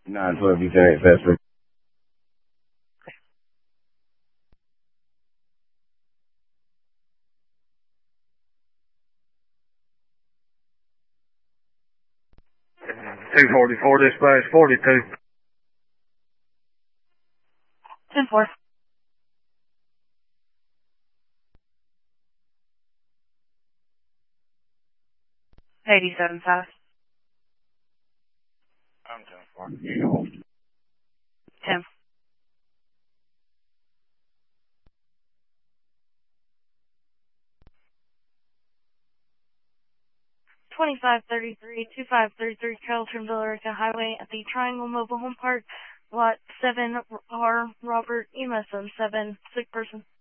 912, you say fast. 244 dispatch 42. 10-4. 87 south. I'm 10-4. 10. 2533, 2533 Carrollton Villarica Highway at the Triangle Mobile Home Park, Lot 7R, Robert, EMS 7, sick person.